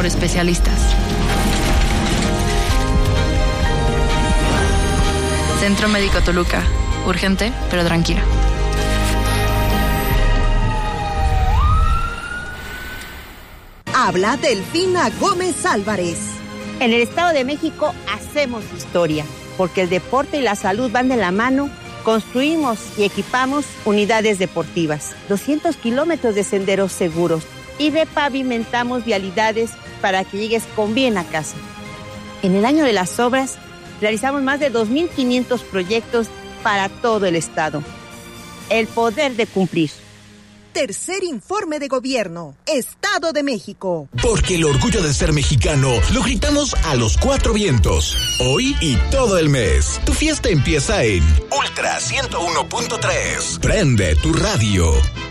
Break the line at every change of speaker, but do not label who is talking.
por especialistas. Centro Médico Toluca. Urgente, pero tranquila.
Habla Delfina Gómez Álvarez.
En el Estado de México hacemos historia, porque el deporte y la salud van de la mano. Construimos y equipamos unidades deportivas, 200 kilómetros de senderos seguros y repavimentamos vialidades para que llegues con bien a casa. En el año de las obras, realizamos más de 2.500 proyectos para todo el estado. El poder de cumplir.
Tercer informe de gobierno, Estado de México.
Porque el orgullo de ser mexicano lo gritamos a los cuatro vientos, hoy y todo el mes. Tu fiesta empieza en Ultra 101.3. Prende tu radio.